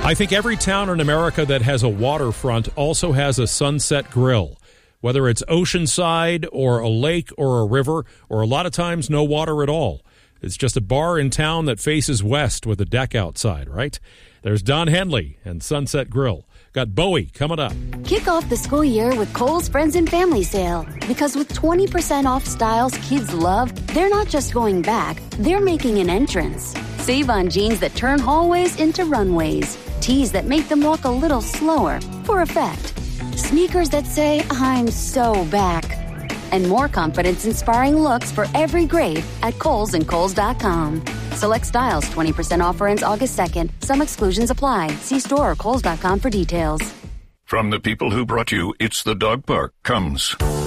I think every town in America that has a waterfront also has a sunset grill, whether it's oceanside or a lake or a river, or a lot of times no water at all. It's just a bar in town that faces west with a deck outside, right? There's Don Henley and Sunset Grill. Got Bowie coming up. Kick off the school year with Kohl's Friends and Family Sale. Because with 20% off styles kids love, they're not just going back, they're making an entrance. Save on jeans that turn hallways into runways. Tees that make them walk a little slower for effect. Sneakers that say, I'm so back. And more confidence-inspiring looks for every grade at Kohl's and Kohl's.com. Select styles, 20% offer ends August 2nd. Some exclusions apply. See store or Kohl's.com for details. From the people who brought you It's the Dog Park comes